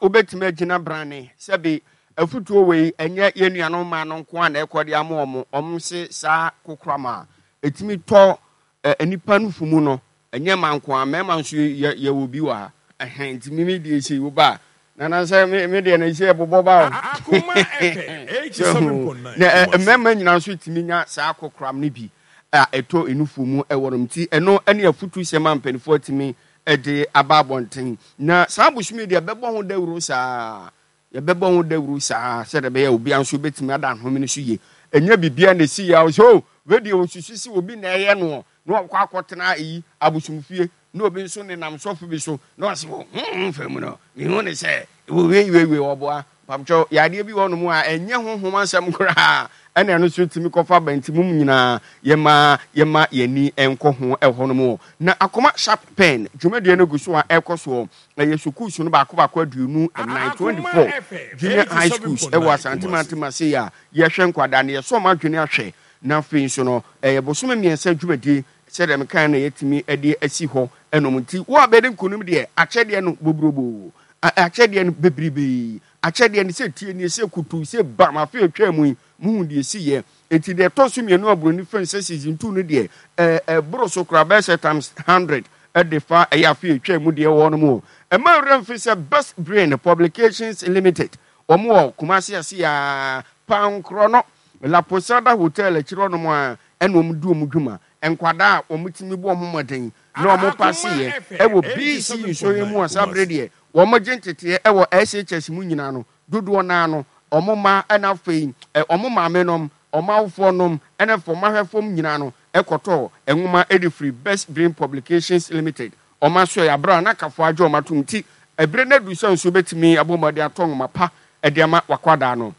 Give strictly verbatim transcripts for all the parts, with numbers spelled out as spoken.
obetime gina brane sebe afutuo we enye yenuano ma no nko ana ekode ama omo omo se sa kokrama etimi to enipa nufumu no enye manko amema nso ye wo bi wa eh ntimi mi die sei wo ba na na say me de na sei bobo ba akoma efe eighty-seven point nine na mema nyina nso etimi nya sa kokram ne bi a eto enufumu eworom ti eno ene afutu sema mpanifo etimi ede ababonten na sa bushumi de bebo ho dawuru sa ye bebo ho dawuru sa se de be ya obi anso betimi ada nhome ne so ye enya bibia na si ya so we de osusisi obi na eye no no akwa akotena yi abushumfie no obi nso ne nam sofo bi so no ase wo famu no mi hu ne se we we we oboa pamcho ya de bi wono mu a enye honhom asem kra ene eno so timi kofa bantimum nyina yema yema yani enko ho ehwo mu na akoma sharp pen dwumade no guso a ekoso na yesuku su no ba ko ba ko aduonu nine twenty-four junior high schools e wa santimantima se ya ye hwe nkwada na ye so ma dwene ahwe na fin so no e bosome miensa dwumade se dem kan na yetimi ade asi ho enomti wo abede nkunum de akyede no bobrobo akyede no bebribe akyede no se tie ni se kutu se ba ma fe atwa mu mu de si ye enti de to so mienu abroni fence season two no de eh eh bro so kra be times one hundred e de fa e ya fe atwa mu de wo no mu e ma remfi se Best Brain Publications Limited omo Kumasi ase ya pankro no La Posada Hotel chiro no mo a eno mu du mu dwuma enkwada omutimi bo omomoden na omo passe ye e wo B C nsoye mu asabre de wo mo gentete e wo S H S mu nyina no dodo na no omo ma ana fein omo ma menom omawfo nom ene fo mahwefom nyina no ekoto enwoma edifree Best Brain Publications Limited oma so ya bra na kafo ajo matumti ebre na du so nso betimi abomode aton mapa ediama wakwada no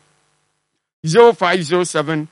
zero five zero seven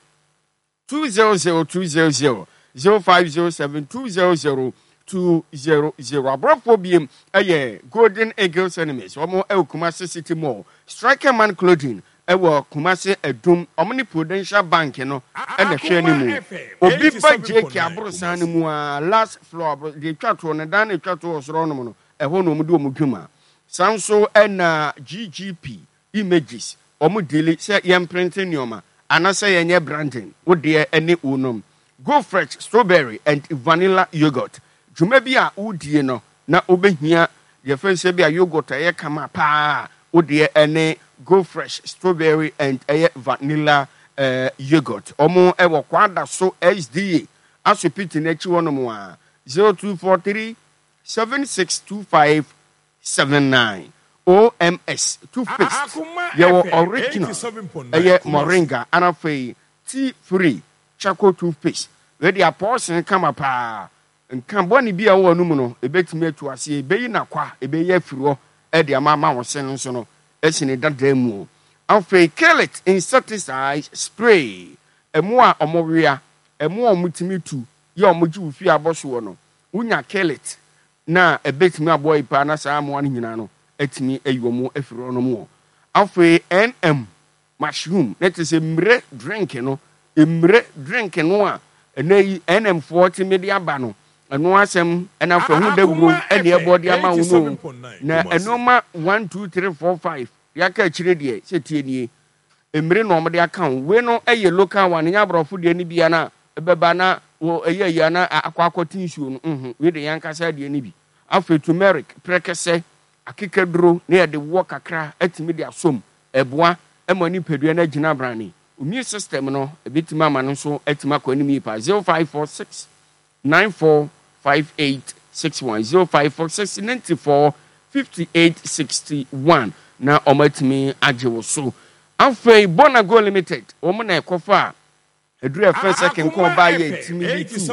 two zero zero two zero zero zero five zero seven two zero zero two zero zero abrafo biem eye Golden Eagles enemies omo e Kumasi City Mall Striker Man Clothing ewo Kumasi Edum Omni Prudential Bank no e na hwe ni mu obi ba jeki abrosan ni mu a last floor de twato ne dan ne twato osoro no no e ho no mu de omudwuma sanso e na G G P Images omu dili se yem printing nyoma anase yenye branding wo de ene unom Go Fresh Strawberry and Vanilla Yogurt juma bia udie no na obehia ye fense bia yogurt aye kama pa wo de ene Go Fresh Strawberry and aye Vanilla uh, Yogurt omo e wo kwada so H D A asopiti na chi wono mo a zero two four three seven six two five seven nine O M S toothpaste your original eye moringa anafei tea free charcoal toothpaste we dey portion kama pa nkan boni bia wo anu mu no ebetimi atu ase ebeyi na kwa ebeyi afiro e dey ama ma wo sen nso no esini dada mu afei Kellet insecticide spray emu a omowia emu omutimi tu ye omoji ufi aboso no unya Kellet na ebetimi aboy pa na sa amo an nyina no etimi ayomo afiro no mo afei N M mushroom let is a mre drink no emre drink no a enai N M forty media ba no eno asem ena fa hu dawuro ene ebodi ama wo no na enoma one two three four five ya ka chire de se tie nie emre no omde aka we no eye local one nya brofo de ni bia na ebeba na wo eye ya na akwa akotin suo no mhm we de yankasa de ni bi afei turmeric prekese akikaduro na ye de wo kakra atimi de asom eboa emani pedua na gina brani immune system no ebitima ma no so atima kwani mi pa zero five four six nine four five eight six one zero five four six nine four five eight six one na omatimi ajewo so afei Bonago Limited omo na ekofa edura first second ko ba ye timi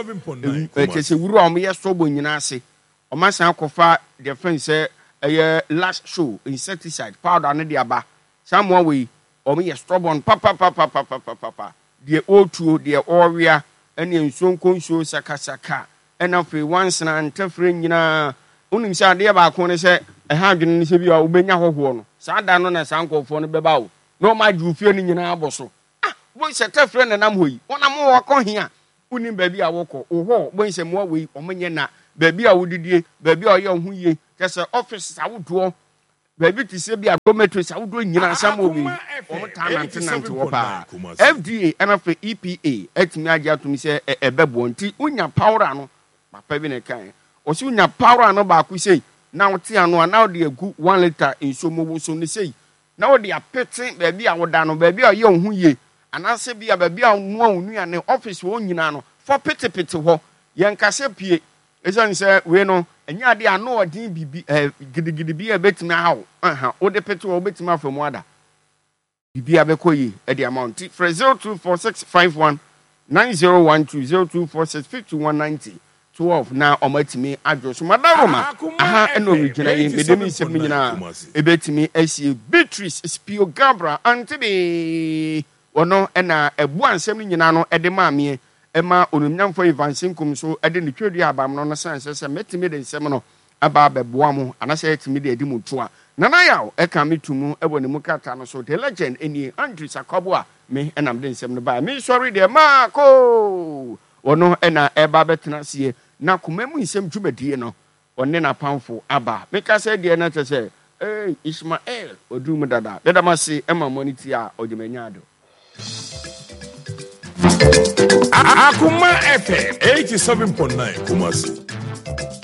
bi kese wuru omo ye so bo nyina ase omasan akofa defense eye last show insecticide powder ne dia ba samwa we omo ye stubborn papa papa papa papa de otuo de oria ene nsonko nso saka saka ena fe once na ntafre nyina unim se ade ba ko ne se e ha adwene ne se bi a ubenya hoho no sa da no na sankofo no beba wo no ma ju fie ni nyina aboso ah bo se tafre na nam hoyi wona mo wako hia unim ba bi a woko oho bo se mo we omenye na ba bi a wodidie ba bi a ye ho ye kese office sa wodo baby to say be a gometro sa wodo nyina sam obi o tanante nante wo pa F D A and for E P A etimi agya to me say ebebo nti unya power no papa bi ne kan o si unya power no ba ku sei na wote ano na wo de agu one liter insomo wo so ne sei na wo de apete baby a woda no baby a ye ohun ye anase bia baby a no ohunu ane office wo nyina no for pete pete ho yen kase pie esan se we no enya de ano odin bibi eh gidigidi bia betimi ahaw aha wo de pete wo betimi afamu ada bibi abekoyi e de amount zero two four six five one nine zero one two zero two four six five two one nine zero twelve na omatimi adwoso madaroma aha eno regina yin bedemi nsem nyina ebetimi asie Beatrice Spio Gabra antibi wono ena ebu ansem nyina no ede maame ema onumnyamfo Evansinkum so ede ne twedua abam no no sanse se metimi de nsem no aba beboa mo anase etimi de edi muto a nana yaw eka metumu ebo ne mukata no so the legend eni Andrew Sakobo a me enam de nsem no ba me sorry de mako wono ena eba betena sie na kumemu nsem dwumadie no onne na pamfo aba meka se de na tese eh Ismael odum dada dada mase ema moniti a odimanyado Akuma F M eighty-seven point nine Kumasi.